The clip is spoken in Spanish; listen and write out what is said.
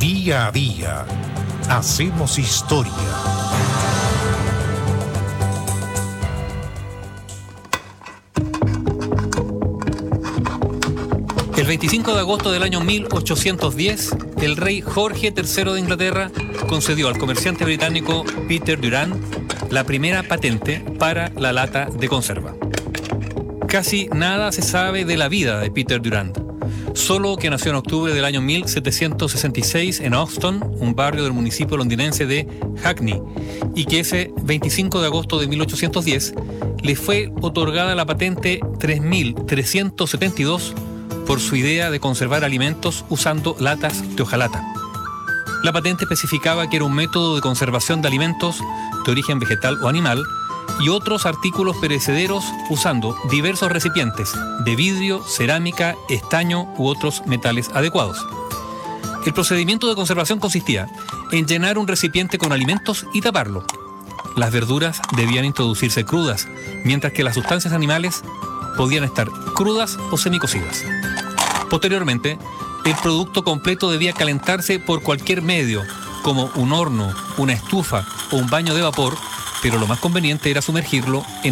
Día a día hacemos historia. El 25 de agosto del año 1810, el rey Jorge III de Inglaterra concedió al comerciante británico Peter Durand la primera patente para la lata de conserva. Casi nada se sabe de la vida de Peter Durand, solo que nació en octubre del año 1766 en Hoxton, un barrio del municipio londinense de Hackney, y que ese 25 de agosto de 1810 le fue otorgada la patente 3372 por su idea de conservar alimentos usando latas de hojalata. La patente especificaba que era un método de conservación de alimentos de origen vegetal o animal y otros artículos perecederos usando diversos recipientes de vidrio, cerámica, estaño u otros metales adecuados. El procedimiento de conservación consistía en llenar un recipiente con alimentos y taparlo. Las verduras debían introducirse crudas, mientras que las sustancias animales podían estar crudas o semicocidas. Posteriormente, el producto completo debía calentarse por cualquier medio, como un horno, una estufa o un baño de vapor, pero lo más conveniente era sumergirlo en